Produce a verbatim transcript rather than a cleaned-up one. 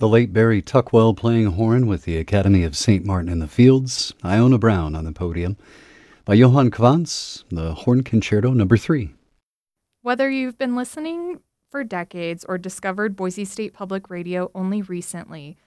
The late Barry Tuckwell playing horn with the Academy of Saint Martin in the Fields. Iona Brown on the podium. By Johann Quantz, the Horn Concerto number three. Whether you've been listening for decades or discovered Boise State Public Radio only recently,